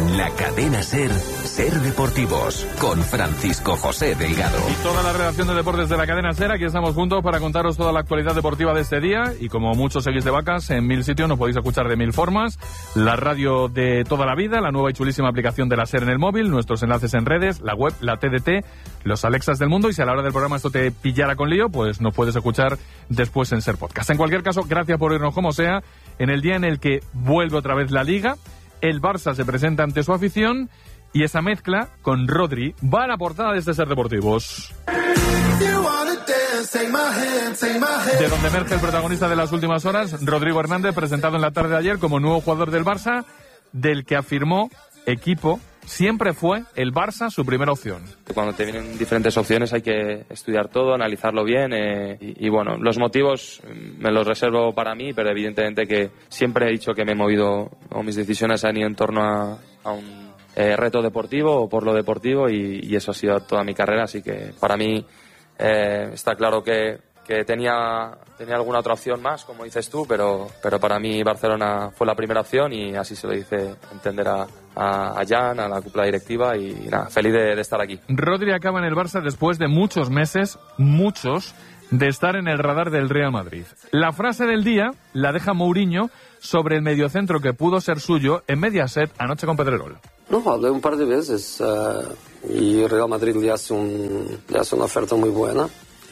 En la cadena SER, SER Deportivos, con Francisco José Delgado. Y toda la redacción de deportes de la cadena SER, aquí estamos juntos para contaros toda la actualidad deportiva de este día. Y como muchos seguís de vacas, en 1000 sitios nos podéis escuchar de 1000 formas. La radio de toda la vida, la nueva y chulísima aplicación de la SER en el móvil, nuestros enlaces en redes, la web, la TDT, los Alexas del mundo. Y si a la hora del programa esto te pillara con lío, pues nos puedes escuchar después en SER Podcast. En cualquier caso, gracias por irnos como sea, en el día en el que vuelve otra vez la Liga. El Barça se presenta ante su afición y esa mezcla con Rodri va a la portada de este SER Deportivos. De donde emerge el protagonista de las últimas horas, Rodrigo Hernández, presentado en la tarde de ayer como nuevo jugador del Barça, del que afirmó equipo siempre fue el Barça su primera opción. Cuando te vienen diferentes opciones hay que estudiar todo, analizarlo bien y bueno, los motivos me los reservo para mí, pero evidentemente que siempre he dicho que me he movido o mis decisiones han ido en torno a un reto deportivo o por lo deportivo y eso ha sido toda mi carrera, así que para mí está claro que tenía alguna otra opción más, como dices tú, pero para mí Barcelona fue la primera opción y así se lo hice entender a Jan, a la cúpula directiva y nada, feliz de estar aquí. Rodri acaba en el Barça después de muchos meses, de estar en el radar del Real Madrid. La frase del día la deja Mourinho sobre el mediocentro que pudo ser suyo en Mediaset anoche con Pedrerol. No, hablé un par de veces y Real Madrid le hace una oferta muy buena.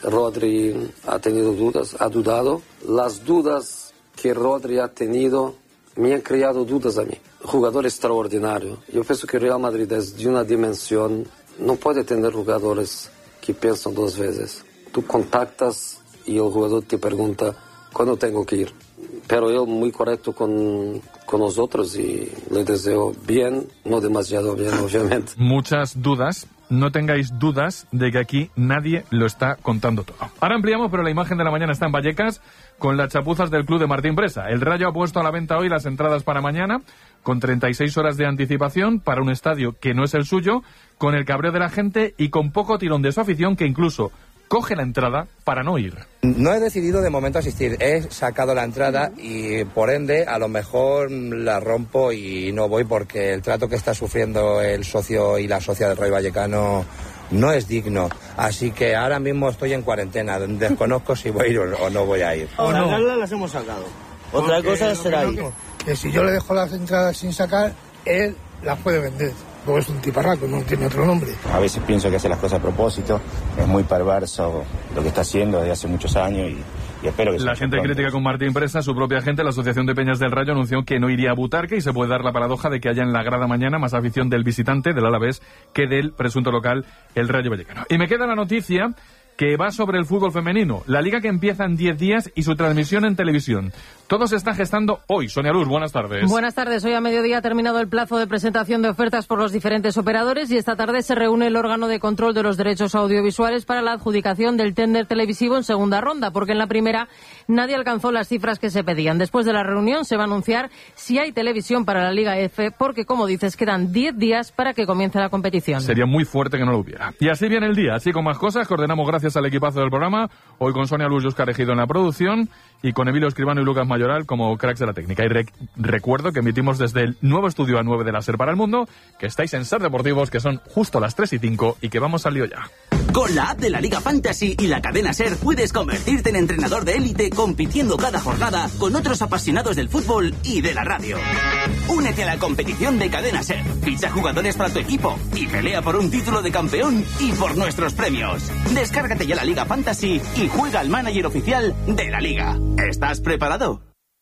Rodri ha tenido dudas, ha dudado. Las dudas que Rodri ha tenido me han creado dudas a mí. Jugador extraordinario. Yo pienso que Real Madrid es de una dimensión, no puede tener jugadores que piensan dos veces. Tú contactas y el jugador te pregunta cuándo tengo que ir. Pero él muy correcto con nosotros y le deseo bien, no demasiado bien, obviamente. Muchas dudas. No tengáis dudas de que aquí nadie lo está contando todo. Ahora ampliamos, pero la imagen de la mañana está en Vallecas con las chapuzas del club de Martín Presa. El Rayo ha puesto a la venta hoy las entradas para mañana con 36 horas de anticipación para un estadio que no es el suyo, con el cabreo de la gente y con poco tirón de su afición que incluso coge la entrada para no ir. No he decidido de momento asistir, he sacado la entrada y por ende a lo mejor la rompo y no voy porque el trato que está sufriendo el socio y la socia del Rayo Vallecano no es digno, así que ahora mismo estoy en cuarentena, desconozco si voy a ir o no voy a ir. Ahora las hemos sacado. Otra cosa será ir. Que si yo le dejo las entradas sin sacar, él las puede vender. Porque es un tiparraco, no tiene otro nombre. A veces pienso que hace las cosas a propósito, es muy perverso lo que está haciendo desde hace muchos años y espero que... La gente crítica con Martín Presa, su propia gente, la Asociación de Peñas del Rayo anunció que no iría a Butarque y se puede dar la paradoja de que haya en la grada mañana más afición del visitante, del Alavés, que del presunto local, el Rayo Vallecano. Y me queda la noticia que va sobre el fútbol femenino, la liga que empieza en 10 días y su transmisión en televisión. Todo se está gestando hoy. Sonia Luz, buenas tardes. Buenas tardes. Hoy a mediodía ha terminado el plazo de presentación de ofertas por los diferentes operadores y esta tarde se reúne el órgano de control de los derechos audiovisuales para la adjudicación del ténder televisivo en segunda ronda, porque en la primera nadie alcanzó las cifras que se pedían. Después de la reunión se va a anunciar si hay televisión para la Liga F, porque, como dices, quedan 10 días para que comience la competición. Sería muy fuerte que no lo hubiera. Y así viene el día, así con más cosas que ordenamos gracias al equipazo del programa, hoy con Sonia Luz y Óscar Ejido en la producción y con Emilio Escribano y Lucas Mayoral como cracks de la técnica. Y recuerdo que emitimos desde el nuevo estudio A9 de la SER para el mundo, que estáis en SER Deportivos, que son justo las 3:05 y que vamos al lío ya. Con la app de la Liga Fantasy y la cadena SER puedes convertirte en entrenador de élite compitiendo cada jornada con otros apasionados del fútbol y de la radio. Únete a la competición de cadena SER, ficha jugadores para tu equipo y pelea por un título de campeón y por nuestros premios. Descárgate ya la Liga Fantasy y juega al manager oficial de la Liga. ¿Estás preparado?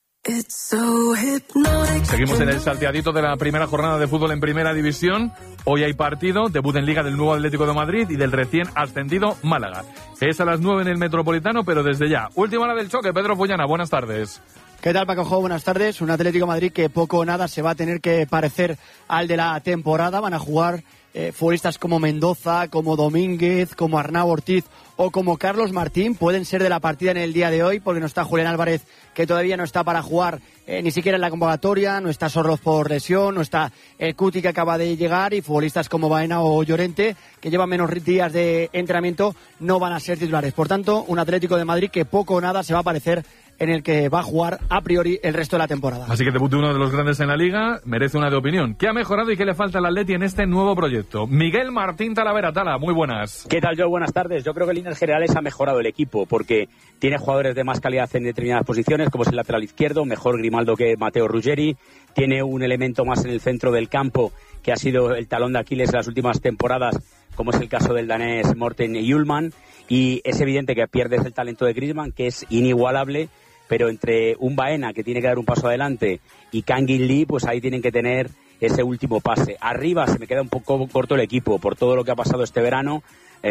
Seguimos en el salteadito de la primera jornada de fútbol en Primera División. Hoy hay partido, debut en Liga del nuevo Atlético de Madrid y del recién ascendido Málaga. Es a las 9 en el Metropolitano, pero desde ya. Última hora del choque, Pedro Fullana, buenas tardes. ¿Qué tal, Paco Jo? Buenas tardes. Un Atlético de Madrid que poco o nada se va a tener que parecer al de la temporada. Van a jugar futbolistas como Mendoza, como Domínguez, como Arnau Ortiz o como Carlos Martín. Pueden ser de la partida en el día de hoy porque no está Julián Álvarez, que todavía no está para jugar ni siquiera en la convocatoria, no está Sorloz por lesión, no está el Cuti que acaba de llegar y futbolistas como Baena o Llorente, que llevan menos días de entrenamiento, no van a ser titulares. Por tanto, un Atlético de Madrid que poco o nada se va a parecer en el que va a jugar a priori el resto de la temporada. Así que debut de uno de los grandes en la Liga merece una de opinión. ¿Qué ha mejorado y qué le falta al Atleti en este nuevo proyecto? Miguel Martín Talavera. Tala, muy buenas. ¿Qué tal, Joe? Buenas tardes. Yo creo que en líneas generales ha mejorado el equipo porque tiene jugadores de más calidad en determinadas posiciones, como es el lateral izquierdo, mejor Grimaldo que Matteo Ruggeri. Tiene un elemento más en el centro del campo que ha sido el talón de Aquiles en las últimas temporadas, como es el caso del danés Morten Hjulmand. Y es evidente que pierdes el talento de Griezmann, que es inigualable, pero entre un Baena, que tiene que dar un paso adelante, y Kangin Lee, pues ahí tienen que tener ese último pase. Arriba se me queda un poco corto el equipo por todo lo que ha pasado este verano.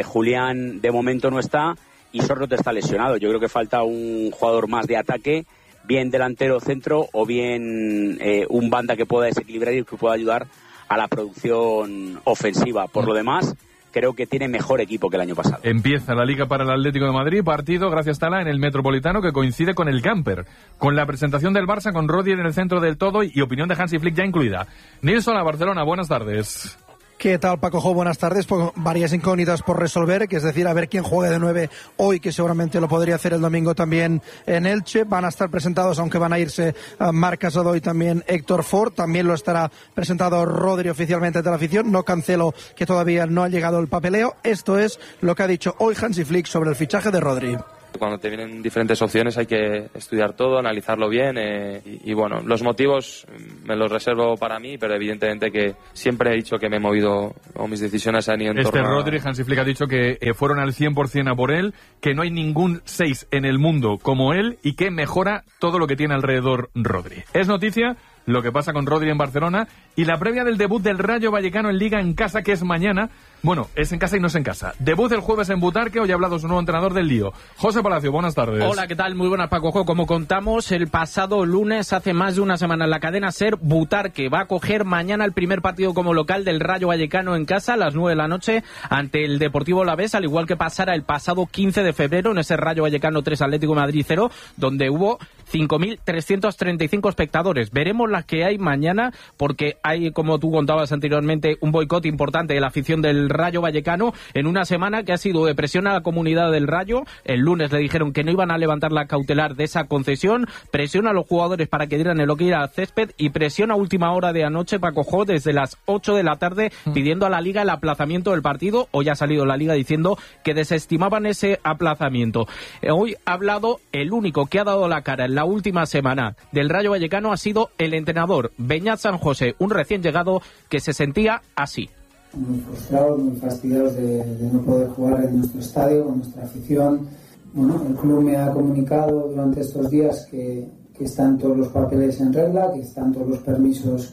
Julián de momento no está y Sorloth está lesionado. Yo creo que falta un jugador más de ataque, bien delantero centro o bien un banda que pueda desequilibrar y que pueda ayudar a la producción ofensiva. Por lo demás, creo que tiene mejor equipo que el año pasado. Empieza la Liga para el Atlético de Madrid, partido, gracias Tala, en el Metropolitano, que coincide con el Camper, con la presentación del Barça, con Rodri en el centro del todo y opinión de Hansi Flick ya incluida. Nilsson a Barcelona, buenas tardes. ¿Qué tal, Paco Jo? Buenas tardes. Pues varias incógnitas por resolver, que es decir, a ver quién juegue de 9 hoy, que seguramente lo podría hacer el domingo también en Elche. Van a estar presentados, aunque van a irse Marc Casado y también Héctor Ford. También lo estará presentado Rodri oficialmente de la afición. No Cancelo, que todavía no ha llegado el papeleo. Esto es lo que ha dicho hoy Hansi Flick sobre el fichaje de Rodri. Cuando te vienen diferentes opciones hay que estudiar todo, analizarlo bien y bueno, los motivos me los reservo para mí, pero evidentemente que siempre he dicho que me he movido o mis decisiones han ido en torno a... Rodri, Hansi Flick ha dicho que fueron al 100% a por él, que no hay ningún 6 en el mundo como él y que mejora todo lo que tiene alrededor Rodri. Es noticia lo que pasa con Rodri en Barcelona y la previa del debut del Rayo Vallecano en Liga en casa, que es mañana. Bueno, es en casa y no es en casa. Debut el jueves en Butarque, hoy ha hablado su nuevo entrenador del Lío. José Palacio, buenas tardes. Hola, ¿qué tal? Muy buenas, Paco. Como contamos, el pasado lunes, hace más de una semana, en la cadena SER, Butarque va a coger mañana el primer partido como local del Rayo Vallecano en casa a las 9 de la noche ante el Deportivo Alavés, al igual que pasara el pasado 15 de febrero en ese Rayo Vallecano 3 Atlético de Madrid 0, donde hubo 5.335 espectadores. Veremos las que hay mañana, porque hay, como tú contabas anteriormente, un boicot importante de la afición del Rayo Vallecano en una semana que ha sido de presión a la comunidad del Rayo. El lunes le dijeron que no iban a levantar la cautelar de esa concesión, presión a los jugadores para que dieran el ok al césped y presión a última hora de anoche, Paco Jo, desde las 8 de la tarde pidiendo a la Liga el aplazamiento del partido. Hoy ha salido la Liga diciendo que desestimaban ese aplazamiento. Hoy ha hablado el único que ha dado la cara en la última semana del Rayo Vallecano, ha sido el entrenador Beñat San José, un recién llegado que se sentía así. Muy frustrados, muy fastidiados de no poder jugar en nuestro estadio con nuestra afición. Bueno, el club me ha comunicado durante estos días que están todos los papeles en regla, que están todos los permisos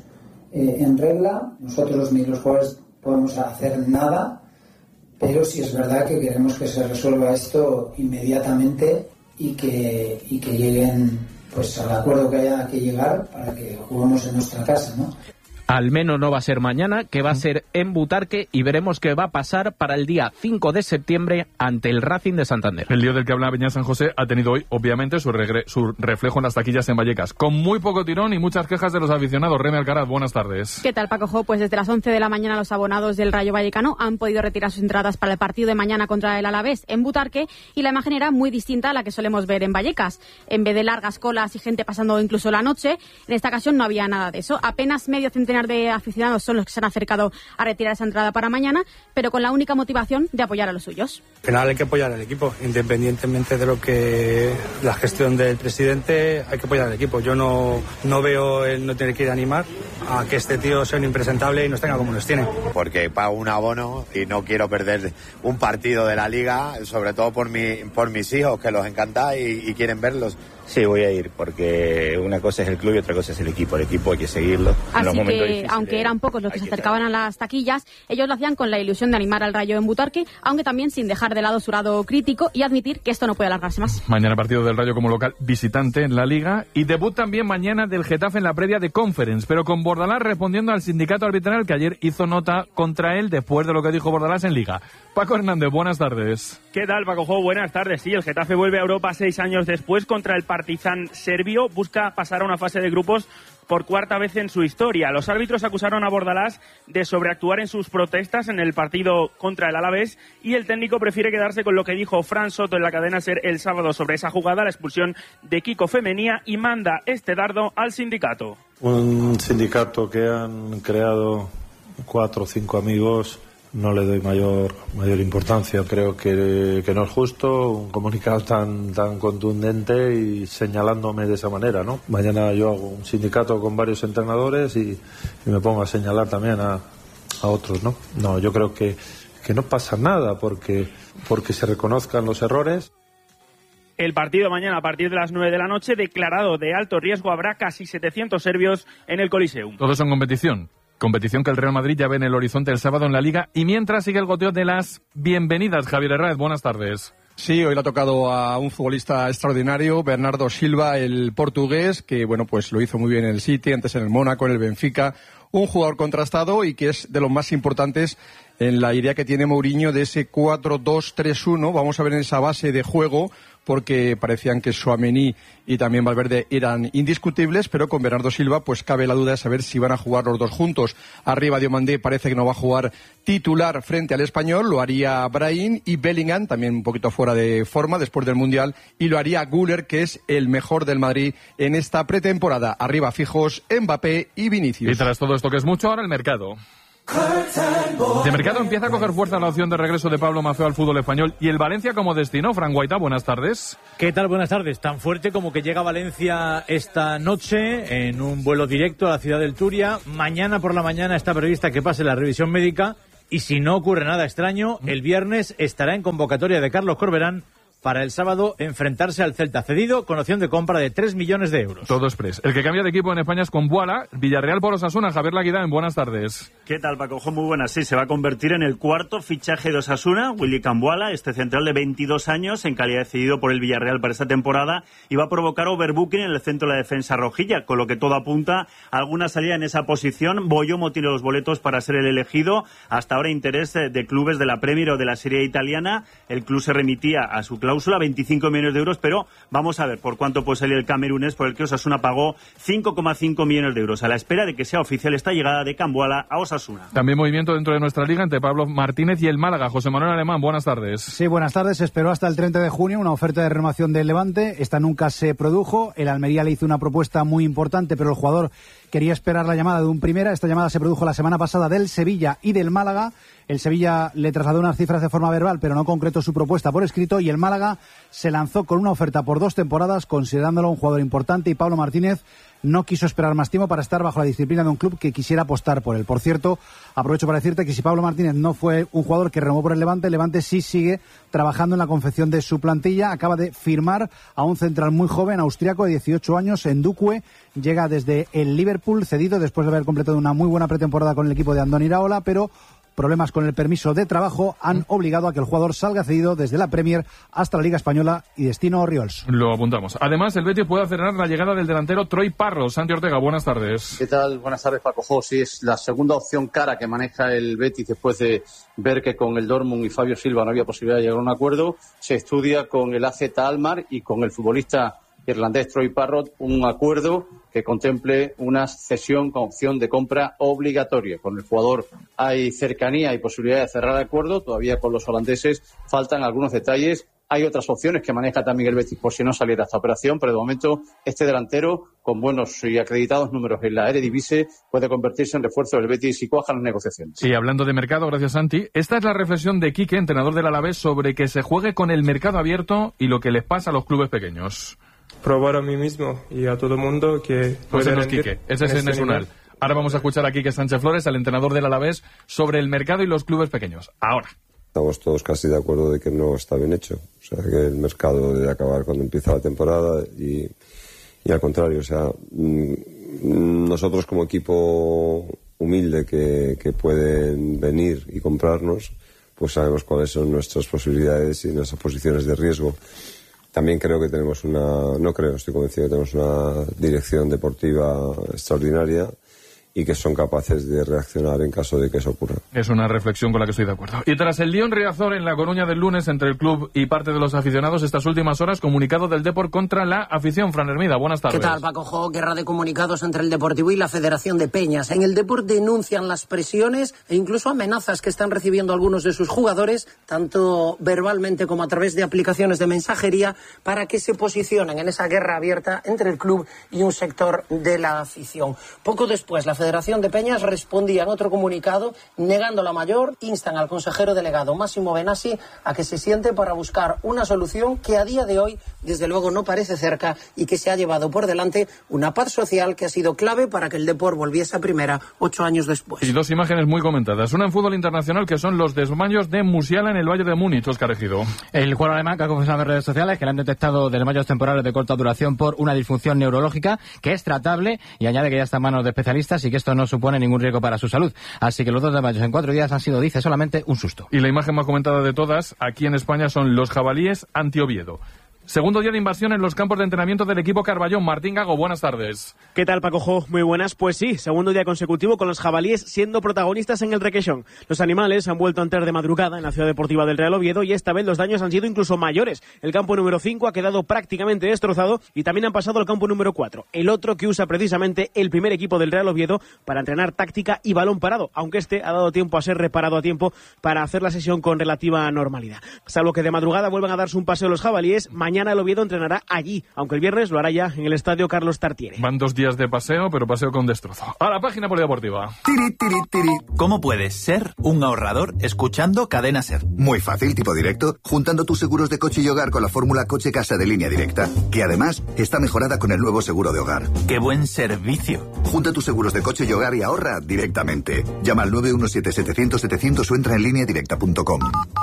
en regla. Nosotros ni los jugadores podemos hacer nada, pero sí es verdad que queremos que se resuelva esto inmediatamente y que lleguen pues al acuerdo que haya que llegar para que juguemos en nuestra casa, ¿no? Al menos no va a ser mañana, que va a ser en Butarque, y veremos qué va a pasar para el día 5 de septiembre ante el Racing de Santander. El lío del que habla Beñat San José ha tenido hoy, obviamente, su reflejo en las taquillas en Vallecas, con muy poco tirón y muchas quejas de los aficionados. Remy Alcaraz, buenas tardes. ¿Qué tal, Paco Jo? Pues desde las 11 de la mañana los abonados del Rayo Vallecano han podido retirar sus entradas para el partido de mañana contra el Alavés en Butarque, y la imagen era muy distinta a la que solemos ver en Vallecas. En vez de largas colas y gente pasando incluso la noche, en esta ocasión no había nada de eso. Apenas medio centenar de aficionados son los que se han acercado a retirar esa entrada para mañana, pero con la única motivación de apoyar a los suyos. Al final hay que apoyar al equipo, independientemente de lo que la gestión del presidente, hay que apoyar al equipo. Yo no veo el no tener que ir a animar a que este tío sea un impresentable y nos tenga como nos tiene. Porque pago un abono y no quiero perder un partido de la Liga, sobre todo por mis hijos, que los encanta y quieren verlos. Sí, voy a ir, porque una cosa es el club y otra cosa es el equipo. El equipo hay que seguirlo. Así que, aunque eran pocos los que se acercaban a las taquillas, ellos lo hacían con la ilusión de animar al Rayo en Butarque, aunque también sin dejar de lado su lado crítico y admitir que esto no puede alargarse más. Mañana partido del Rayo como local visitante en la Liga, y debut también mañana del Getafe en la previa de Conference, pero con Bordalás respondiendo al sindicato arbitral que ayer hizo nota contra él después de lo que dijo Bordalás en Liga. Paco Hernández, buenas tardes. ¿Qué tal, Paco Jo? Buenas tardes. Sí, el Getafe vuelve a Europa 6 años después contra el partido Partizan serbio busca pasar a una fase de grupos por cuarta vez en su historia. Los árbitros acusaron a Bordalás de sobreactuar en sus protestas en el partido contra el Alavés y el técnico prefiere quedarse con lo que dijo Fran Soto en la cadena SER el sábado sobre esa jugada, la expulsión de Kiko Femenía, y manda este dardo al sindicato. Un sindicato que han creado 4 o 5 amigos, no le doy mayor importancia. Creo que no es justo un comunicado tan contundente y señalándome de esa manera, ¿no? Mañana yo hago un sindicato con varios entrenadores y me pongo a señalar también a otros, ¿no? No, yo creo que no pasa nada porque se reconozcan los errores. El partido mañana a partir de las 9 de la noche, declarado de alto riesgo, habrá casi 700 serbios en el Coliseum. Todos en competición. Competición que el Real Madrid ya ve en el horizonte el sábado en la Liga. Y mientras sigue el goteo de las bienvenidas. Javier Herráez, buenas tardes. Sí, hoy le ha tocado a un futbolista extraordinario, Bernardo Silva, el portugués, que bueno, pues lo hizo muy bien en el City, antes en el Mónaco, en el Benfica. Un jugador contrastado y que es de los más importantes en la idea que tiene Mourinho de ese 4-2-3-1. Vamos a ver en esa base de juego, porque parecían que Tchouaméni y también Valverde eran indiscutibles, pero con Bernardo Silva pues cabe la duda de saber si van a jugar los dos juntos. Arriba Diomandé parece que no va a jugar titular frente al Español, lo haría Brahim, y Bellingham, también un poquito fuera de forma después del Mundial, y lo haría Güler, que es el mejor del Madrid en esta pretemporada. Arriba fijos Mbappé y Vinicius. Y tras todo esto que es mucho, ahora el mercado. De mercado empieza a coger fuerza la opción de regreso de Pablo Maffeo al fútbol español y el Valencia como destino. Fran Guaita, buenas tardes. ¿Qué tal? Buenas tardes. Tan fuerte como que llega a Valencia esta noche en un vuelo directo a la ciudad del Turia. Mañana por la mañana está prevista que pase la revisión médica y si no ocurre nada extraño, el viernes estará en convocatoria de Carlos Corberán para el sábado enfrentarse al Celta, cedido con opción de compra de 3 millones de euros. Todo express. El que cambia de equipo en España es con Buala, Villarreal por Osasuna. Javier Laguidán, buenas tardes. ¿Qué tal, Paco? Muy buenas. Sí, se va a convertir en el cuarto fichaje de Osasuna, Willy Cambuala, este central de 22 años, en calidad de cedido por el Villarreal para esta temporada, y va a provocar overbooking en el centro de la defensa rojilla, con lo que todo apunta a alguna salida en esa posición. Boyomo tiene los boletos para ser el elegido. Hasta ahora interés de clubes de la Premier o de la Serie italiana. El club se remitía a su cláusula, 25 millones de euros, pero vamos a ver por cuánto puede salir el camerunés, por el que Osasuna pagó 5,5 millones de euros, a la espera de que sea oficial esta llegada de Cambuala a Osasuna. También movimiento dentro de nuestra liga entre Pablo Martínez y el Málaga. José Manuel Alemán, buenas tardes. Sí, buenas tardes. Esperó hasta el 30 de junio una oferta de renovación del Levante. Esta nunca se produjo. El Almería le hizo una propuesta muy importante, pero el jugador quería esperar la llamada de un primera. Esta llamada se produjo la semana pasada del Sevilla y del Málaga. El Sevilla le trasladó unas cifras de forma verbal, pero no concretó su propuesta por escrito, y el Málaga se lanzó con una oferta por 2 temporadas, considerándolo un jugador importante, y Pablo Martínez no quiso esperar más tiempo para estar bajo la disciplina de un club que quisiera apostar por él. Por cierto, aprovecho para decirte que si Pablo Martínez no fue un jugador que renovó por el Levante, el Levante sí sigue trabajando en la confección de su plantilla. Acaba de firmar a un central muy joven, austriaco, de 18 años, Ndukwe. Llega desde el Liverpool, cedido después de haber completado una muy buena pretemporada con el equipo de Andoni Iraola, pero problemas con el permiso de trabajo han obligado a que el jugador salga cedido desde la Premier hasta la Liga Española y destino Oriols. Lo apuntamos. Además, el Betis puede acelerar la llegada del delantero Troy Parros. Santi Ortega, buenas tardes. ¿Qué tal? Buenas tardes, Paco. Sí, es la segunda opción cara que maneja el Betis después de ver que con el Dortmund y Fabio Silva no había posibilidad de llegar a un acuerdo. Se estudia con el AZ Alkmaar y con el futbolista irlandés Troy Parrott un acuerdo que contemple una cesión con opción de compra obligatoria. Con el jugador hay cercanía y posibilidad de cerrar el acuerdo. Todavía con los holandeses faltan algunos detalles. Hay otras opciones que maneja también el Betis por si no saliera esta operación, pero de momento este delantero, con buenos y acreditados números en la Eredivisie, puede convertirse en refuerzo del Betis si cuajan las negociaciones. Y hablando de mercado, gracias Santi, esta es la reflexión de Quique, entrenador del Alavés, sobre que se juegue con el mercado abierto y lo que les pasa a los clubes pequeños. Probar a mí mismo y a todo el mundo que pues ese es Quique, ese es el nacional. Ahora vamos a escuchar a Quique Sánchez Flores, al entrenador del Alavés, sobre el mercado y los clubes pequeños. Ahora. Estamos todos casi de acuerdo de que no está bien hecho. O sea, que el mercado debe acabar cuando empieza la temporada y al contrario. O sea, nosotros como equipo humilde que pueden venir y comprarnos, pues sabemos cuáles son nuestras posibilidades y nuestras posiciones de riesgo. También creo que estoy convencido que tenemos una dirección deportiva extraordinaria y que son capaces de reaccionar en caso de que eso ocurra. Es una reflexión con la que estoy de acuerdo. Y tras el lío en Riazor en La Coruña del lunes entre el club y parte de los aficionados, estas últimas horas, comunicado del Depor contra la afición. Fran Hermida, buenas tardes. ¿Qué tal, Paco Jo? Guerra de comunicados entre el Deportivo y la Federación de Peñas. En el Depor denuncian las presiones e incluso amenazas que están recibiendo algunos de sus jugadores, tanto verbalmente como a través de aplicaciones de mensajería, para que se posicionen en esa guerra abierta entre el club y un sector de la afición. Poco después, la Federación de Peñas respondía en otro comunicado negando la mayor, instan al consejero delegado Máximo Benassi a que se siente para buscar una solución que a día de hoy, desde luego, no parece cerca y que se ha llevado por delante una paz social que ha sido clave para que el Depor volviese a primera 8 años después. Y dos imágenes muy comentadas. Una en fútbol internacional, que son los desmayos de Musiala en el Valle de Múnich. Óscar Ejido. El jugador alemán que ha confesado en redes sociales que le han detectado desmayos temporales de corta duración por una disfunción neurológica que es tratable, y añade que ya está en manos de especialistas y que esto no supone ningún riesgo para su salud. Así que los 2 desmayos en 4 días han sido, dice, solamente un susto. Y la imagen más comentada de todas, aquí en España, son los jabalíes anti-Oviedo. Segundo día de invasión en los campos de entrenamiento del equipo Carballón. Martín Gago, buenas tardes. ¿Qué tal, Paco Jo? Muy buenas. Pues sí, segundo día consecutivo con los jabalíes siendo protagonistas en el Requesón. Los animales han vuelto a entrar de madrugada en la ciudad deportiva del Real Oviedo y esta vez los daños han sido incluso mayores. El campo número 5 ha quedado prácticamente destrozado y también han pasado al campo número 4, el otro que usa precisamente el primer equipo del Real Oviedo para entrenar táctica y balón parado, aunque este ha dado tiempo a ser reparado a tiempo para hacer la sesión con relativa normalidad. Salvo que de madrugada vuelvan a darse un paseo los jabalíes, mañana el Oviedo entrenará allí, aunque el viernes lo hará ya en el estadio Carlos Tartiere. Van 2 días de paseo, pero paseo con destrozo. A la página polideportiva. ¿Cómo puedes ser un ahorrador escuchando Cadena Ser? Muy fácil, tipo directo, juntando tus seguros de coche y hogar con la fórmula Coche Casa de Línea Directa, que además está mejorada con el nuevo seguro de hogar. ¡Qué buen servicio! Junta tus seguros de coche y hogar y ahorra directamente. Llama al 917-700-700 o entra en lineadirecta.com.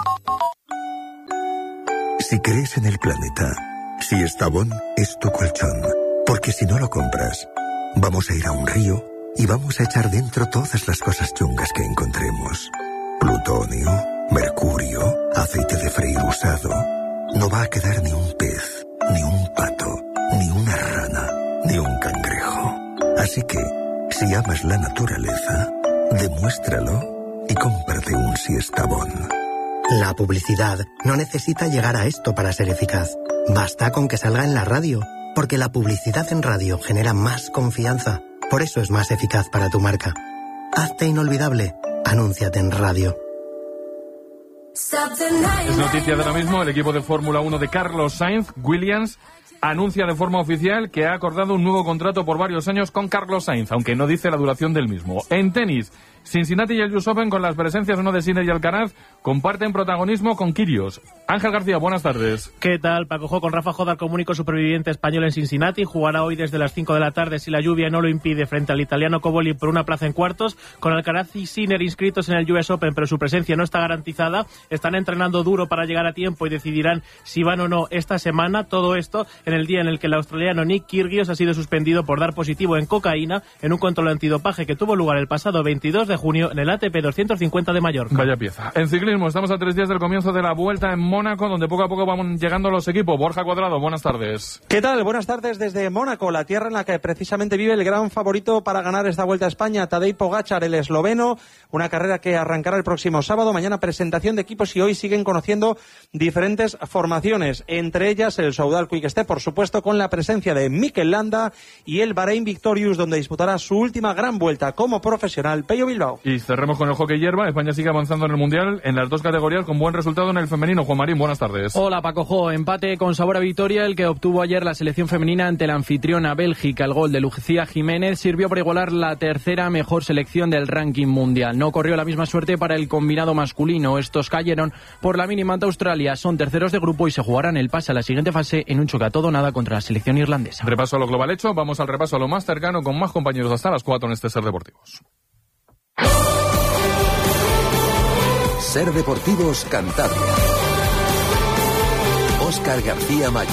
Si crees en el planeta, si Estavón es tu colchón, porque si no lo compras, vamos a ir a un río y vamos a echar dentro todas las cosas chungas que encontremos. Plutonio, mercurio, aceite de freír usado. No va a quedar ni un pez, ni un pato, ni una rana, ni un cangrejo. Así que, si amas la naturaleza, demuéstralo y cómprate un Siestabón. La publicidad no necesita llegar a esto para ser eficaz. Basta con que salga en la radio, porque la publicidad en radio genera más confianza. Por eso es más eficaz para tu marca. Hazte inolvidable. Anúnciate en radio. Es noticia de ahora mismo, el equipo de Fórmula 1 de Carlos Sainz, Williams, anuncia de forma oficial que ha acordado un nuevo contrato por varios años con Carlos Sainz, aunque no dice la duración del mismo. En tenis, Cincinnati y el US Open, con las presencias de Sinner y Alcaraz, comparten protagonismo con Kyrgios. Ángel García, buenas tardes. ¿Qué tal, Paco Jo? Con Rafa Jodar, como único superviviente español en Cincinnati, jugará hoy desde las 5 de la tarde, si la lluvia no lo impide, frente al italiano Cobolli por una plaza en cuartos. Con Alcaraz y Sinner inscritos en el US Open, pero su presencia no está garantizada. Están entrenando duro para llegar a tiempo y decidirán si van o no esta semana. Todo esto en el día en el que el australiano Nick Kyrgios ha sido suspendido por dar positivo en cocaína en un control antidopaje que tuvo lugar el pasado 22 de junio en el ATP 250 de Mallorca. Vaya pieza. En ciclismo, estamos a 3 días del comienzo de la Vuelta en Mónaco, donde poco a poco van llegando los equipos. Borja Cuadrado, buenas tardes. ¿Qué tal? Buenas tardes desde Mónaco, la tierra en la que precisamente vive el gran favorito para ganar esta Vuelta a España, Tadej Pogačar, el esloveno. Una carrera que arrancará el próximo sábado. Mañana presentación de equipos y hoy siguen conociendo diferentes formaciones, entre ellas el Soudal Quick Step, por supuesto, con la presencia de Mikel Landa, y el Bahrein Victorious, donde disputará su última gran vuelta como profesional, Pello Bilbao. Y cerremos con el hockey hierba. España sigue avanzando en el Mundial en las 2 categorías con buen resultado en el femenino. Juan Marín, buenas tardes. Hola, Paco Jo. Empate con sabor a victoria el que obtuvo ayer la selección femenina ante la anfitriona Bélgica. El gol de Lucía Jiménez sirvió para igualar la tercera mejor selección del ranking mundial. No corrió la misma suerte para el combinado masculino. Estos cayeron por la mínima ante Australia. Son terceros de grupo y se jugarán el pase a la siguiente fase en un choque a todo nada contra la selección irlandesa. Repaso a lo global hecho. Vamos al repaso a lo más cercano con más compañeros hasta las 4 en este Ser Deportivos. Ser Deportivos Cantabria. Óscar García Mayo.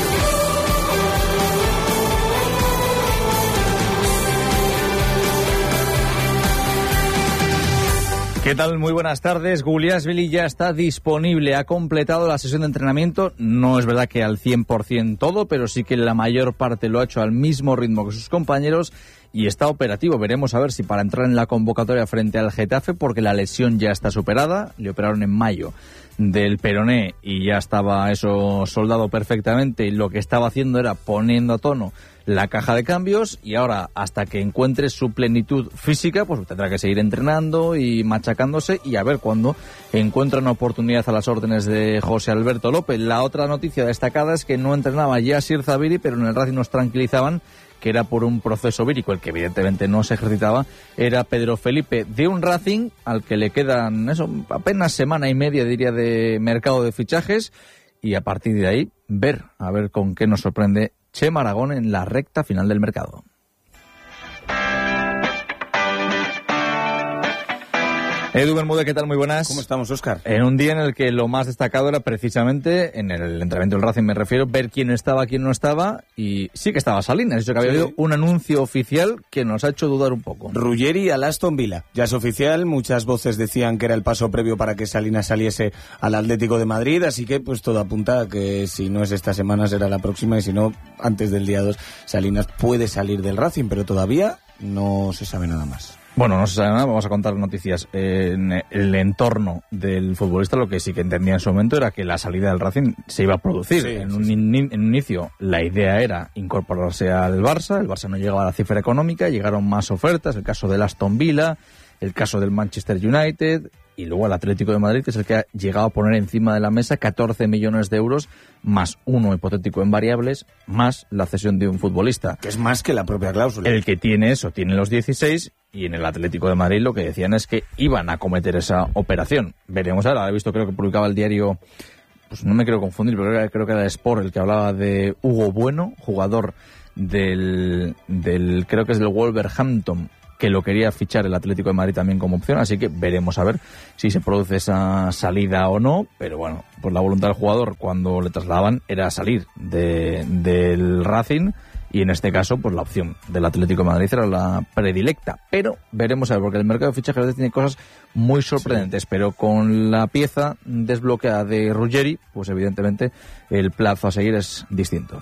¿Qué tal? Muy buenas tardes. Guliasvili ya está disponible, ha completado la sesión de entrenamiento. No es verdad que al 100% todo, pero sí que la mayor parte lo ha hecho al mismo ritmo que sus compañeros y está operativo. Veremos a ver si para entrar en la convocatoria frente al Getafe, porque la lesión ya está superada, le operaron en mayo del peroné y ya estaba eso soldado perfectamente, y lo que estaba haciendo era poniendo a tono la caja de cambios, y ahora hasta que encuentre su plenitud física pues tendrá que seguir entrenando y machacándose, y a ver cuándo encuentra una oportunidad a las órdenes de José Alberto López. La otra noticia destacada es que no entrenaba Yasir Zabiri, pero en el Racing nos tranquilizaban que era por un proceso vírico. El que evidentemente no se ejercitaba era Pedro Felipe, de un Racing al que le quedan apenas semana y media, diría, de mercado de fichajes, y a partir de ahí a ver con qué nos sorprende Chema Aragón en la recta final del mercado. Edu Bermúdez, ¿qué tal? Muy buenas. ¿Cómo estamos, Óscar? En un día en el que lo más destacado era precisamente, en el entrenamiento del Racing me refiero, ver quién estaba, quién no estaba, y sí que estaba Salinas. Eso que había habido un anuncio oficial que nos ha hecho dudar un poco. Ruggeri al Aston Villa. Ya es oficial, muchas voces decían que era el paso previo para que Salinas saliese al Atlético de Madrid, así que pues todo apunta a que si no es esta semana será la próxima, y si no, antes del día 2, Salinas puede salir del Racing, pero todavía no se sabe nada más. Bueno, no se sabe nada, vamos a contar noticias. En el entorno del futbolista lo que sí que entendía en su momento era que la salida del Racing se iba a producir. En un inicio la idea era incorporarse al Barça, el Barça no llegaba a la cifra económica, llegaron más ofertas, el caso del Aston Villa, el caso del Manchester United, y luego el Atlético de Madrid, que es el que ha llegado a poner encima de la mesa 14 millones de euros, más uno hipotético en variables, más la cesión de un futbolista. Que es más que la propia cláusula. El que tiene eso, tiene los 16, y en el Atlético de Madrid lo que decían es que iban a cometer esa operación. Veremos ahora, he visto, creo que publicaba el diario, pues no me quiero confundir, pero creo que era Sport el que hablaba de Hugo Bueno, jugador del creo que es del Wolverhampton, que lo quería fichar el Atlético de Madrid también como opción, así que veremos a ver si se produce esa salida o no, pero bueno, pues la voluntad del jugador cuando le trasladaban era salir del Racing, y en este caso pues la opción del Atlético de Madrid era la predilecta, pero veremos a ver, porque el mercado de fichajes tiene cosas muy sorprendentes, pero con la pieza desbloqueada de Ruggeri, pues evidentemente el plazo a seguir es distinto.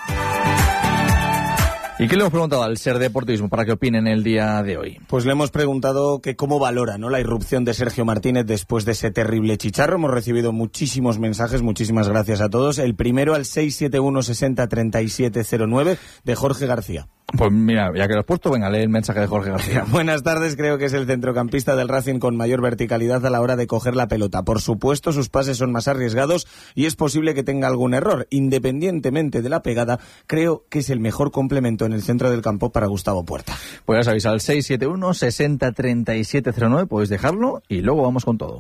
¿Y qué le hemos preguntado al Ser Deportivismo para que opinen el día de hoy? Pues le hemos preguntado que cómo valora, ¿no?, la irrupción de Sergio Martínez después de ese terrible chicharro. Hemos recibido muchísimos mensajes, muchísimas gracias a todos. El primero al 671 60 37 09 de Jorge García. Pues mira, ya que lo has puesto, venga, lee el mensaje de Jorge García. Buenas tardes, creo que es el centrocampista del Racing con mayor verticalidad a la hora de coger la pelota. Por supuesto, sus pases son más arriesgados y es posible que tenga algún error. Independientemente de la pegada, creo que es el mejor complemento en el centro del campo para Gustavo Puerta. Pues ya sabéis, al 671 60 37 09 podéis dejarlo y luego vamos con todo.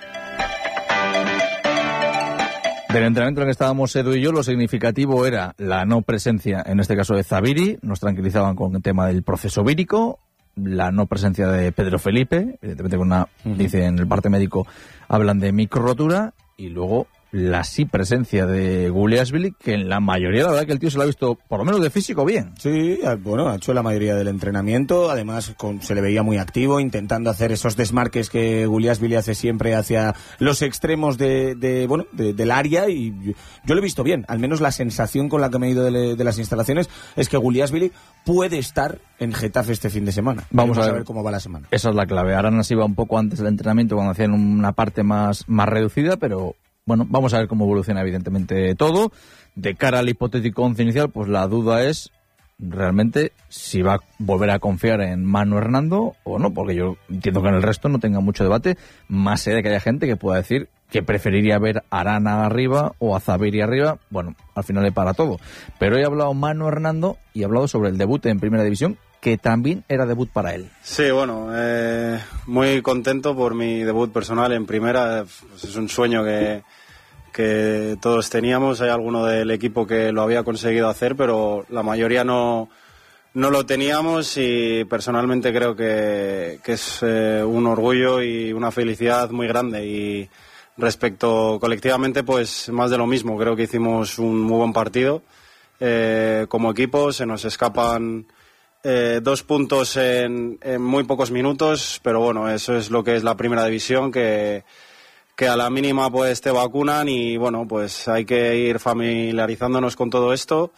Del entrenamiento en el que estábamos Edu y yo, lo significativo era la no presencia, en este caso de Zabiri, nos tranquilizaban con el tema del proceso vírico, la no presencia de Pedro Felipe, evidentemente con una, dice en el parte médico, hablan de microrotura, y luego la sí presencia de Guliashvili, que en la mayoría, la verdad que el tío se lo ha visto, por lo menos de físico, bien. Sí, bueno, ha hecho la mayoría del entrenamiento, además se le veía muy activo, intentando hacer esos desmarques que Guliashvili hace siempre hacia los extremos del área, y yo lo he visto bien, al menos la sensación con la que me he ido de las instalaciones es que Guliashvili puede estar en Getafe este fin de semana. Vamos a ver cómo va la semana. Esa es la clave. Aranas iba un poco antes del entrenamiento cuando hacían una parte más reducida, pero bueno, vamos a ver cómo evoluciona evidentemente todo. De cara al hipotético once inicial, pues la duda es realmente si va a volver a confiar en Manu Hernando o no, porque yo entiendo que en el resto no tenga mucho debate, más allá de que haya gente que pueda decir que preferiría ver a Arana arriba o a Zabiri arriba. Bueno, al final es para todo. Pero he hablado Manu Hernando y he hablado sobre el debut en Primera División, que también era debut para él. Sí, bueno, muy contento por mi debut personal en Primera. Pues es un sueño que todos teníamos. Hay alguno del equipo que lo había conseguido hacer, pero la mayoría no lo teníamos, y personalmente creo que es un orgullo y una felicidad muy grande. Y respecto colectivamente, pues más de lo mismo. Creo que hicimos un muy buen partido. Como equipo se nos escapan 2 puntos en muy pocos minutos, pero bueno, eso es lo que es la Primera División, que a la mínima pues te vacunan, y bueno, pues hay que ir familiarizándonos con todo esto,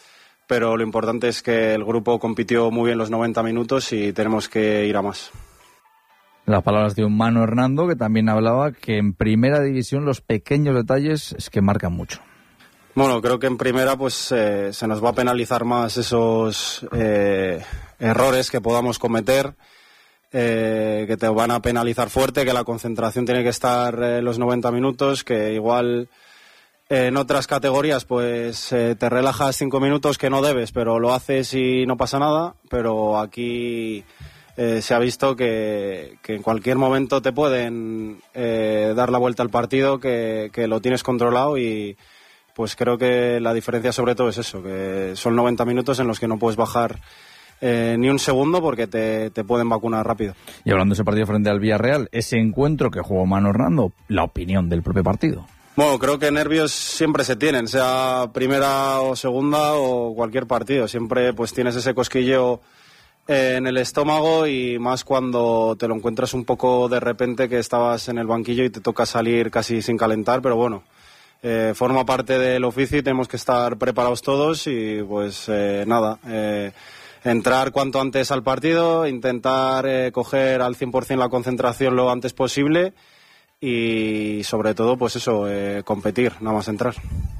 pero lo importante es que el grupo compitió muy bien los 90 minutos y tenemos que ir a más. Las palabras de un Manu Hernando, que también hablaba que en primera división los pequeños detalles es que marcan mucho. Bueno, creo que en primera pues se nos va a penalizar más esos errores que podamos cometer, que te van a penalizar fuerte, que la concentración tiene que estar los 90 minutos, que igual en otras categorías pues te relajas 5 minutos que no debes, pero lo haces y no pasa nada, pero aquí se ha visto que en cualquier momento te pueden dar la vuelta al partido, que lo tienes controlado y pues creo que la diferencia sobre todo es eso, que son 90 minutos en los que no puedes bajar ni un segundo porque te pueden vacunar rápido. Y hablando de ese partido frente al Villarreal, ese encuentro que jugó Manu Hernando, la opinión del propio partido. Bueno, creo que nervios siempre se tienen, sea primera o segunda o cualquier partido. Siempre pues tienes ese cosquilleo en el estómago y más cuando te lo encuentras un poco de repente que estabas en el banquillo y te toca salir casi sin calentar, pero bueno, forma parte del oficio y tenemos que estar preparados todos y pues nada, entrar cuanto antes al partido, intentar coger al 100% la concentración lo antes posible y sobre todo pues eso, competir, nada más entrar.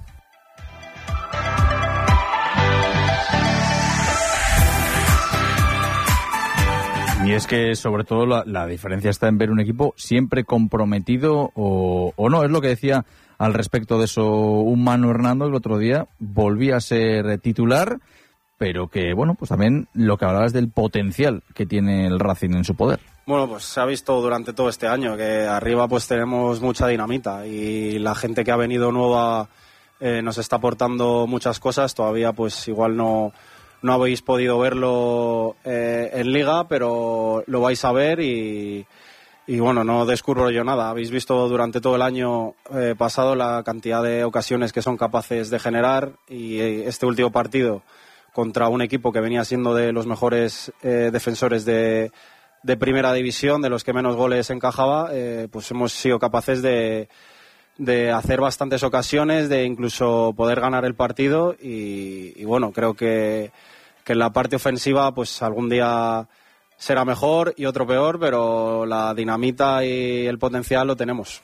Y es que sobre todo la diferencia está en ver un equipo siempre comprometido o no, es lo que decía al respecto de eso un Manu Hernando el otro día, volvía a ser titular, pero que bueno, pues también lo que hablabas del potencial que tiene el Racing en su poder. Bueno, pues se ha visto durante todo este año que arriba pues tenemos mucha dinamita y la gente que ha venido nueva nos está aportando muchas cosas. Todavía pues igual no habéis podido verlo en Liga, pero lo vais a ver y bueno, no descubro yo nada. Habéis visto durante todo el año pasado la cantidad de ocasiones que son capaces de generar y este último partido contra un equipo que venía siendo de los mejores defensores de primera división, de los que menos goles encajaba, pues hemos sido capaces de hacer bastantes ocasiones, de incluso poder ganar el partido y bueno, creo que en la parte ofensiva pues algún día será mejor y otro peor, pero la dinamita y el potencial lo tenemos.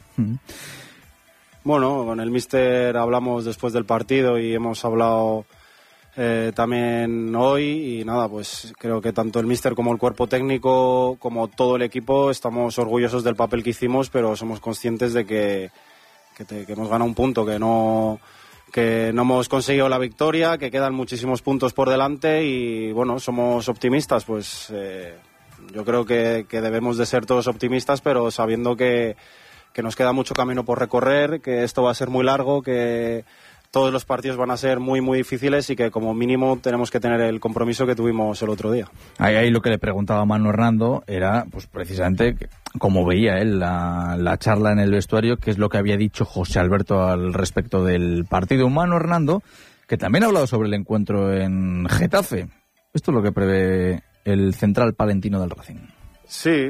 Bueno, con el míster hablamos después del partido y hemos hablado también hoy y nada, pues creo que tanto el míster como el cuerpo técnico como todo el equipo estamos orgullosos del papel que hicimos, pero somos conscientes de que hemos ganado un punto, que no hemos conseguido la victoria, que quedan muchísimos puntos por delante y bueno, somos optimistas, pues yo creo que debemos de ser todos optimistas, pero sabiendo que nos queda mucho camino por recorrer, que esto va a ser muy largo, que todos los partidos van a ser muy, muy difíciles y que como mínimo tenemos que tener el compromiso que tuvimos el otro día. Ahí lo que le preguntaba a Manu Hernando era pues precisamente cómo veía él la charla en el vestuario, qué es lo que había dicho José Alberto al respecto del partido. Manu Hernando, que también ha hablado sobre el encuentro en Getafe. Esto es lo que prevé el central palentino del Racing. Sí,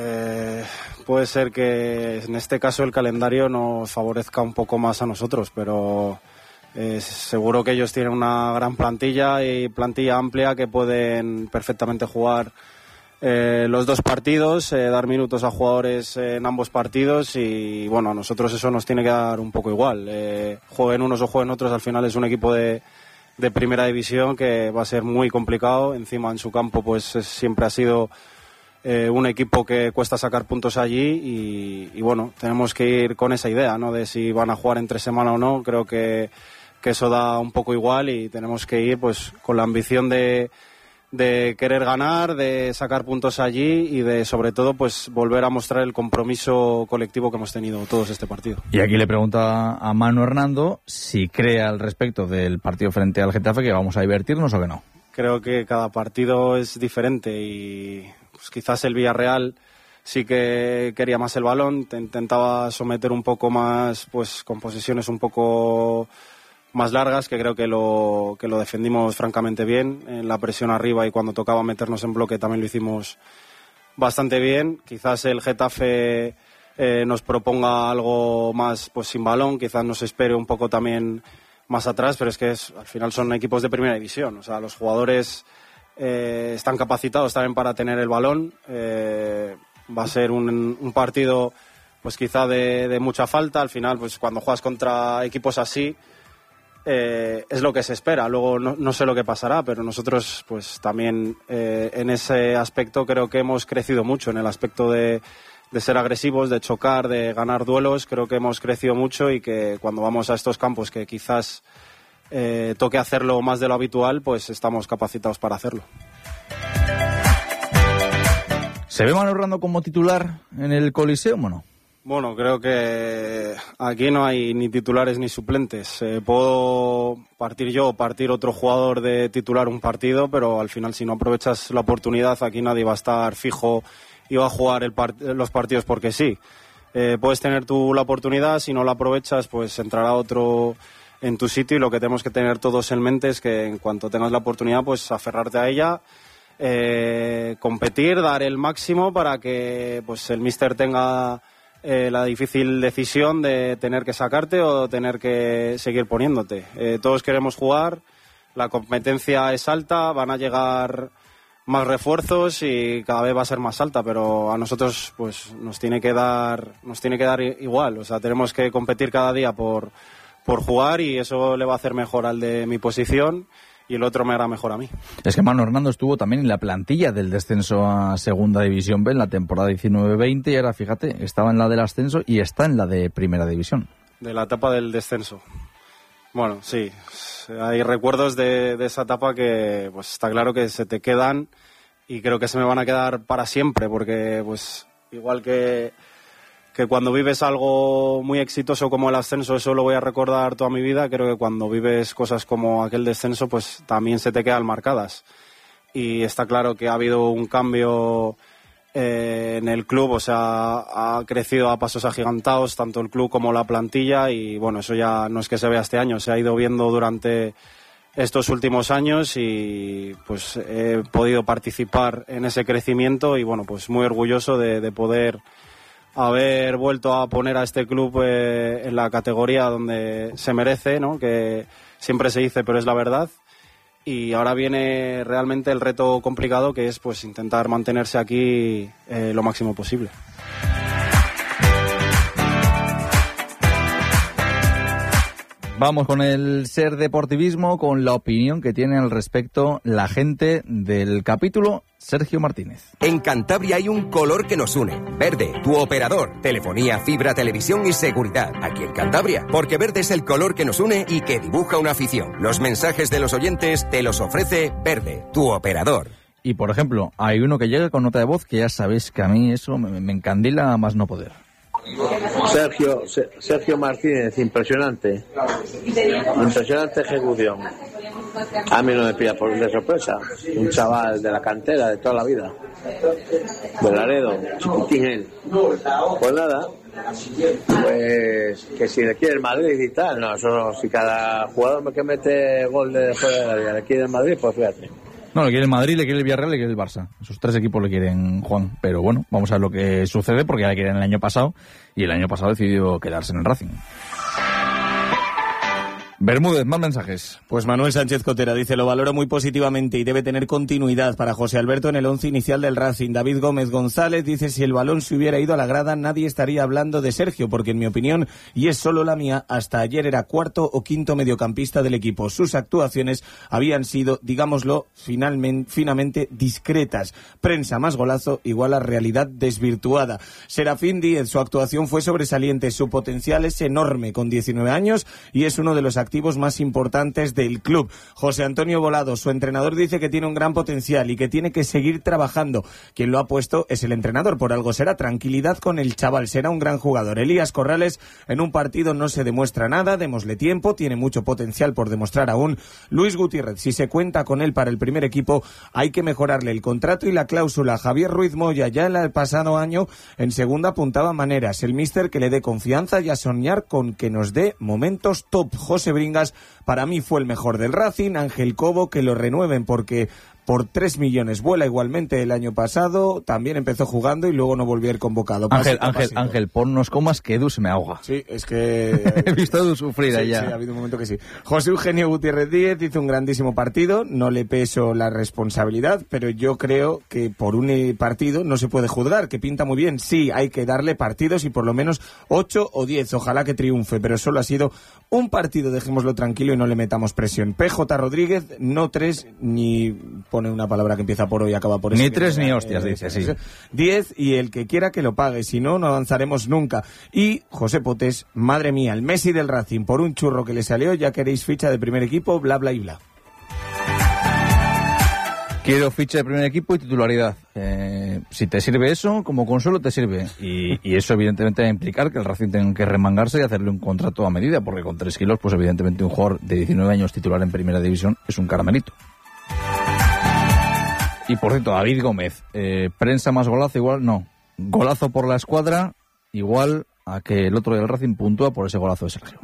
puede ser que en este caso el calendario nos favorezca un poco más a nosotros, pero seguro que ellos tienen una gran plantilla y plantilla amplia que pueden perfectamente jugar los dos partidos, dar minutos a jugadores en ambos partidos y bueno, a nosotros eso nos tiene que dar un poco igual. Jueguen unos o jueguen otros, al final es un equipo de primera división que va a ser muy complicado. Encima en su campo pues siempre ha sido un equipo que cuesta sacar puntos allí y bueno, tenemos que ir con esa idea, ¿no? De si van a jugar entre semana o no. Creo que eso da un poco igual y tenemos que ir pues con la ambición de querer ganar, de sacar puntos allí y de sobre todo pues volver a mostrar el compromiso colectivo que hemos tenido todos este partido. Y aquí le pregunta a Manu Hernando si cree al respecto del partido frente al Getafe que vamos a divertirnos o que no. Creo que cada partido es diferente y pues quizás el Villarreal sí que quería más el balón, intentaba someter un poco más, pues con posesiones un poco más largas, que creo que lo defendimos francamente bien, en la presión arriba y cuando tocaba meternos en bloque también lo hicimos bastante bien. Quizás el Getafe nos proponga algo más pues sin balón, quizás nos espere un poco también más atrás, pero es que al final son equipos de primera división. O sea, los jugadores están capacitados también para tener el balón. Va a ser un partido pues quizá de mucha falta. Al final, pues cuando juegas contra equipos así, es lo que se espera. Luego no sé lo que pasará, pero nosotros pues también en ese aspecto creo que hemos crecido mucho, en el aspecto de ser agresivos, de chocar, de ganar duelos. Creo que hemos crecido mucho y que cuando vamos a estos campos que quizás toque hacerlo más de lo habitual, pues estamos capacitados para hacerlo. ¿Se ve Manu Hernando como titular en el Coliseo o no? Bueno, creo que aquí no hay ni titulares ni suplentes. Puedo partir yo o partir otro jugador de titular un partido, pero al final si no aprovechas la oportunidad, aquí nadie va a estar fijo y va a jugar los partidos porque sí. Puedes tener tú la oportunidad, si no la aprovechas, pues entrará otro en tu sitio, y lo que tenemos que tener todos en mente es que en cuanto tengas la oportunidad, pues aferrarte a ella, competir, dar el máximo para que pues el míster tenga la difícil decisión de tener que sacarte o tener que seguir poniéndote. Todos queremos jugar, la competencia es alta, van a llegar más refuerzos y cada vez va a ser más alta, pero a nosotros pues nos tiene que dar igual. O sea, tenemos que competir cada día por jugar, y eso le va a hacer mejor al de mi posición y el otro me hará mejor a mí. Es que Manu Hernando estuvo también en la plantilla del descenso a Segunda División B en la temporada 19-20 y ahora, fíjate, estaba en la del ascenso y está en la de Primera División. De la etapa del descenso. Bueno, sí, hay recuerdos de esa etapa que pues está claro que se te quedan y creo que se me van a quedar para siempre, porque pues igual que cuando vives algo muy exitoso como el ascenso, eso lo voy a recordar toda mi vida. Creo que cuando vives cosas como aquel descenso, pues también se te quedan marcadas. Y está claro que ha habido un cambio en el club, o sea, ha crecido a pasos agigantados tanto el club como la plantilla, y bueno, eso ya no es que se vea este año, se ha ido viendo durante estos últimos años, y pues he podido participar en ese crecimiento y bueno, pues muy orgulloso de poder haber vuelto a poner a este club en la categoría donde se merece, ¿no? Que siempre se dice, pero es la verdad. Y ahora viene realmente el reto complicado, que es pues intentar mantenerse aquí lo máximo posible. Vamos con el Ser Deportivismo, con la opinión que tiene al respecto la gente del capítulo, Sergio Martínez. En Cantabria hay un color que nos une. Verde, tu operador. Telefonía, fibra, televisión y seguridad. Aquí en Cantabria. Porque verde es el color que nos une y que dibuja una afición. Los mensajes de los oyentes te los ofrece Verde, tu operador. Y por ejemplo, hay uno que llega con nota de voz que ya sabéis que a mí eso me encandila a más no poder. Sergio Martínez, impresionante ejecución. A mí no me pilla por de sorpresa, un chaval de la cantera de toda la vida, de Laredo, chiquitín él. Pues nada, pues que si le quiere el Madrid y tal, no, eso no, si cada jugador que mete gol de fuera de la liga le quiere el Madrid, pues fíjate. No, le quiere el Madrid, le quiere el Villarreal, le quiere el Barça. Esos tres equipos le quieren Juan. Pero bueno, vamos a ver lo que sucede, porque ya le quieren el año pasado, y el año pasado decidió quedarse en el Racing. Bermúdez, más mensajes. Pues Manuel Sánchez Cotera dice: lo valoro muy positivamente y debe tener continuidad para José Alberto en el 11 inicial del Racing. David Gómez González dice: si el balón se hubiera ido a la grada, nadie estaría hablando de Sergio, porque en mi opinión, y es solo la mía, hasta ayer era cuarto o quinto mediocampista del equipo. Sus actuaciones habían sido, digámoslo, finamente discretas. Prensa más golazo igual a realidad desvirtuada. Serafín Díez, su actuación fue sobresaliente, su potencial es enorme, con 19 años, y es uno de los activos más importantes del club. José Antonio Volado, su entrenador, dice que tiene un gran potencial y que tiene que seguir trabajando. Quien lo ha puesto es el entrenador, por algo será. Tranquilidad con el chaval, será un gran jugador. Elías Corrales: en un partido no se demuestra nada, démosle tiempo, tiene mucho potencial por demostrar aún. Luis Gutiérrez: si se cuenta con él para el primer equipo, hay que mejorarle el contrato y la cláusula. Javier Ruiz Moya: ya el pasado año en segunda apuntaba maneras, el míster que le dé confianza y a soñar con que nos dé momentos top. José Bringas: para mí fue el mejor del Racing. Ángel Cobo: que lo renueven, porque por 3 millones. Vuela igualmente el año pasado, también empezó jugando y luego no volvió a ir convocado. Ángel, ponnos comas que Edu se me ahoga. Sí, es que... He visto a Edu sufrir allá. Sí, ha habido un momento que sí. José Eugenio Gutiérrez Díez hizo un grandísimo partido, no le peso la responsabilidad, pero yo creo que por un partido no se puede juzgar, que pinta muy bien. Sí, hay que darle partidos y por lo menos 8 o 10, ojalá que triunfe, pero solo ha sido un partido, dejémoslo tranquilo y no le metamos presión. PJ Rodríguez, no 3, ni pone una palabra que empieza por O y acaba por S. Ni 3 ni hostias, dice, sí. 10 y el que quiera que lo pague, si no, no avanzaremos nunca. Y José Potés, madre mía, el Messi del Racing, por un churro que le salió, ya queréis ficha de primer equipo, bla, bla y bla. Quiero ficha de primer equipo y titularidad. Si te sirve eso, como consuelo te sirve. Y eso evidentemente va a implicar que el Racing tenga que remangarse y hacerle un contrato a medida, porque con 3 kilos, pues evidentemente un jugador de 19 años titular en primera división es un caramelito. Y por cierto, David Gómez, prensa más golazo igual, no. Golazo por la escuadra igual a que el otro del Racing puntúa por ese golazo de Sergio.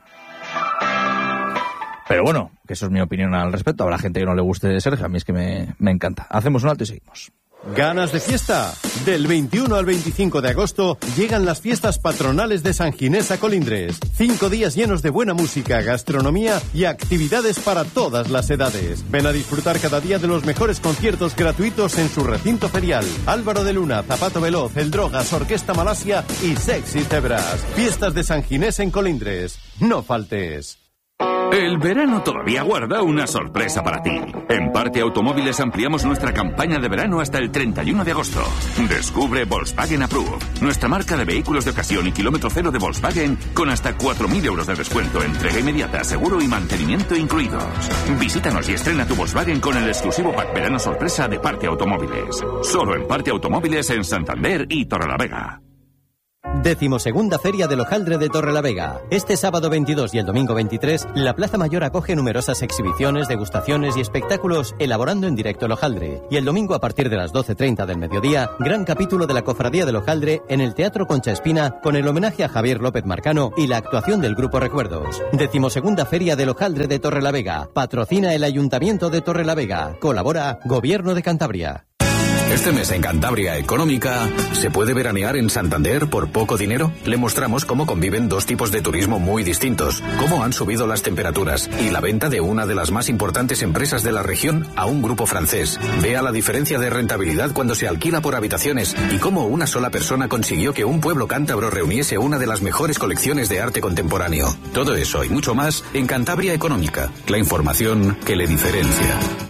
Pero bueno, que eso es mi opinión al respecto. Habrá gente que no le guste de Sergio, a mí es que me encanta. Hacemos un alto y seguimos. ¿Ganas de fiesta? Del 21 al 25 de agosto llegan las fiestas patronales de San Ginés a Colindres. 5 días llenos de buena música, gastronomía y actividades para todas las edades. Ven a disfrutar cada día de los mejores conciertos gratuitos en su recinto ferial. Álvaro de Luna, Zapato Veloz, El Drogas, Orquesta Malasia y Sexy Cebras. Fiestas de San Ginés en Colindres. No faltes. El verano todavía guarda una sorpresa para ti. En Parte Automóviles ampliamos nuestra campaña de verano hasta el 31 de agosto. Descubre Volkswagen Approve, nuestra marca de vehículos de ocasión y kilómetro cero de Volkswagen con hasta 4.000 euros de descuento, entrega inmediata, seguro y mantenimiento incluidos. Visítanos y estrena tu Volkswagen con el exclusivo pack verano sorpresa de Parte Automóviles. Solo en Parte Automóviles en Santander y Torrelavega. 12ª Feria del Hojaldre de Torrelavega. Este sábado 22 y el domingo 23, la Plaza Mayor acoge numerosas exhibiciones, degustaciones y espectáculos elaborando en directo el hojaldre. Y el domingo a partir de las 12:30 del mediodía, gran capítulo de la Cofradía del Hojaldre en el Teatro Concha Espina con el homenaje a Javier López Marcano y la actuación del Grupo Recuerdos. 12ª Feria del Hojaldre de Torrelavega. Patrocina el Ayuntamiento de Torrelavega. Colabora Gobierno de Cantabria. Este mes en Cantabria Económica, ¿se puede veranear en Santander por poco dinero? Le mostramos cómo conviven dos tipos de turismo muy distintos, cómo han subido las temperaturas y la venta de una de las más importantes empresas de la región a un grupo francés. Vea la diferencia de rentabilidad cuando se alquila por habitaciones y cómo una sola persona consiguió que un pueblo cántabro reuniese una de las mejores colecciones de arte contemporáneo. Todo eso y mucho más en Cantabria Económica, la información que le diferencia.